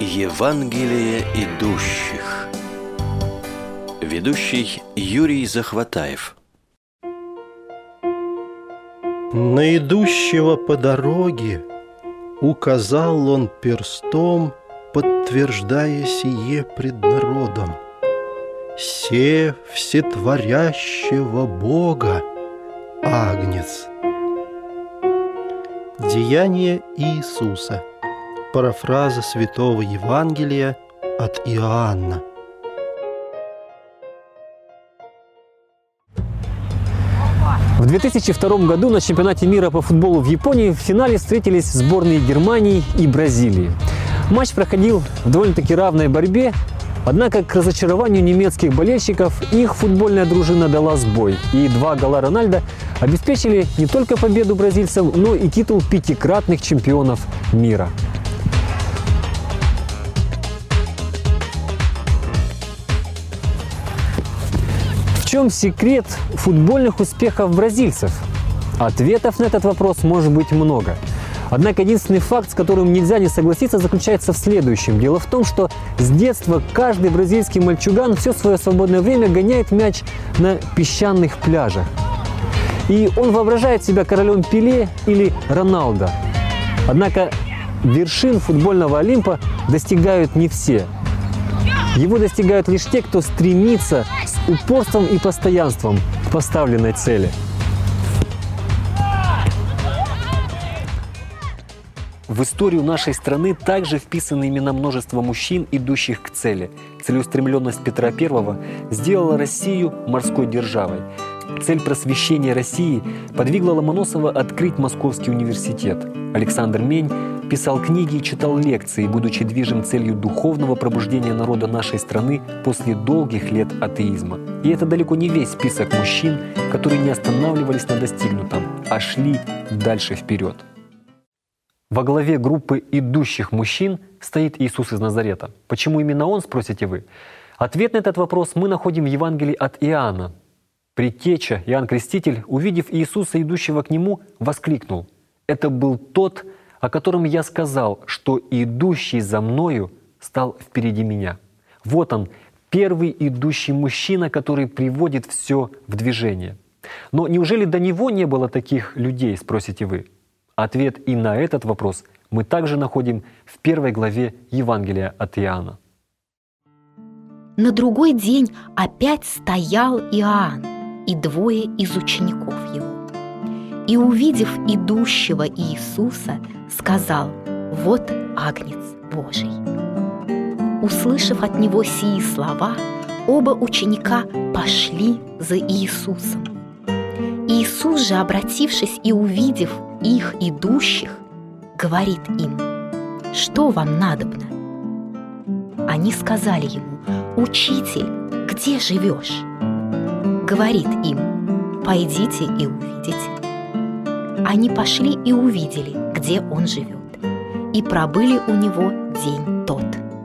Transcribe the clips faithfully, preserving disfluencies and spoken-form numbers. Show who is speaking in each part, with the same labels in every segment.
Speaker 1: Евангелие идущих. Ведущий Юрий Захватаев.
Speaker 2: На идущего по дороге указал он перстом, подтверждая сие пред народом: «Се всетворящего Бога Агнец». Деяние Иисуса. Парафраза Святого Евангелия от Иоанна.
Speaker 3: В две тысячи втором году на чемпионате мира по футболу в Японии в финале встретились сборные Германии и Бразилии. Матч проходил в довольно-таки равной борьбе, однако к разочарованию немецких болельщиков их футбольная дружина дала сбой, и два гола Рональдо обеспечили не только победу бразильцам, но и титул пятикратных чемпионов мира. В чем секрет футбольных успехов бразильцев? Ответов на этот вопрос может быть много. Однако единственный факт, с которым нельзя не согласиться, заключается в следующем. Дело в том, что с детства каждый бразильский мальчуган все свое свободное время гоняет мяч на песчаных пляжах. И он воображает себя королем Пеле или Роналдо. Однако вершин футбольного Олимпа достигают не все. Его достигают лишь те, кто стремится с упорством и постоянством к поставленной цели. В историю нашей страны также вписаны имена множества мужчин, идущих к цели. Целеустремленность Петра Первого сделала Россию морской державой. Цель просвещения России подвигла Ломоносова открыть Московский университет. Александр Мень писал книги и читал лекции, будучи движим целью духовного пробуждения народа нашей страны после долгих лет атеизма. И это далеко не весь список мужчин, которые не останавливались на достигнутом, а шли дальше вперед. Во главе группы идущих мужчин стоит Иисус из Назарета. Почему именно Он, спросите вы? Ответ на этот вопрос мы находим в Евангелии от Иоанна. Предтеча Иоанн Креститель, увидев Иисуса, идущего к Нему, воскликнул: «Это был тот, о котором я сказал, что идущий за Мною стал впереди меня». Вот он, первый идущий мужчина, который приводит все в движение. Но неужели до Него не было таких людей, спросите вы? Ответ и на этот вопрос мы также находим в первой главе Евангелия от Иоанна.
Speaker 4: На другой день опять стоял Иоанн и двое из учеников его. И, увидев идущего Иисуса, сказал: «Вот Агнец Божий». Услышав от него сии слова, оба ученика пошли за Иисусом. Иисус же, обратившись и увидев их идущих, говорит им: «Что вам надобно?» Они сказали ему: «Учитель, где живешь?» Говорит им: «Пойдите и увидите». Они пошли и увидели, где он живет, и пробыли у него день тот.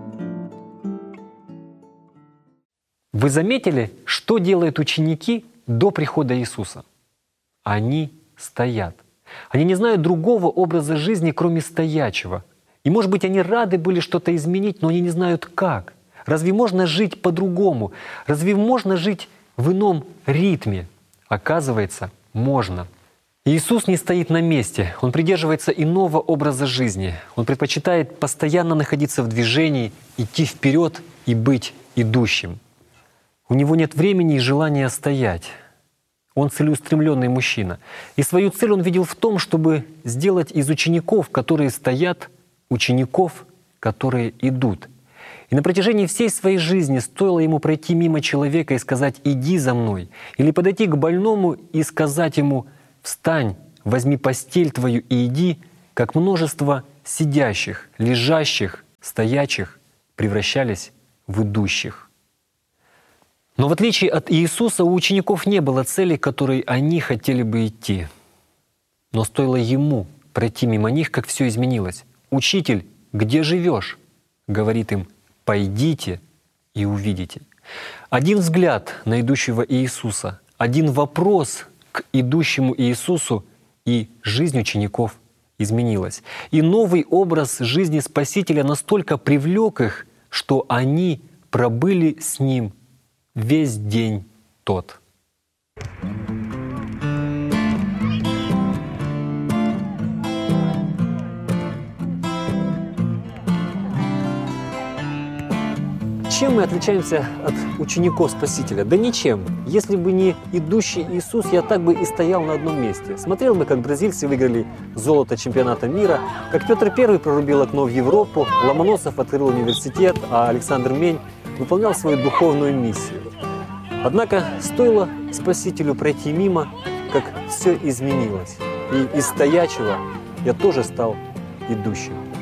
Speaker 3: Вы заметили, что делают ученики до прихода Иисуса? Они стоят. Они не знают другого образа жизни, кроме стоячего. И, может быть, они рады были что-то изменить, но они не знают как. Разве можно жить по-другому? Разве можно жить в ином ритме? Оказывается, можно. Иисус не стоит на месте. Он придерживается иного образа жизни. Он предпочитает постоянно находиться в движении, идти вперед и быть идущим. У него нет времени и желания стоять. Он целеустремленный мужчина. И свою цель он видел в том, чтобы сделать из учеников, которые стоят, учеников, которые идут. И на протяжении всей своей жизни стоило ему пройти мимо человека и сказать: «Иди за мной», или подойти к больному и сказать ему: «Встань, возьми постель твою и иди», как множество сидящих, лежащих, стоячих превращались в идущих. Но в отличие от Иисуса, у учеников не было цели, к которой они хотели бы идти. Но стоило Ему пройти мимо них, как все изменилось. «Учитель, где живешь?» Говорит им: «Пойдите и увидите». Один взгляд на идущего Иисуса, один вопрос к идущему Иисусу, и жизнь учеников изменилось. И новый образ жизни Спасителя настолько привлек их, что они пробыли с Ним весь день тот. Чем мы отличаемся от учеников Спасителя? Да ничем. Если бы не идущий Иисус, я так бы и стоял на одном месте. Смотрел бы, как бразильцы выиграли золото чемпионата мира, как Петр Первый прорубил окно в Европу, Ломоносов открыл университет, а Александр Мень выполнял свою духовную миссию. Однако стоило Спасителю пройти мимо, как все изменилось. И из стоячего я тоже стал идущим.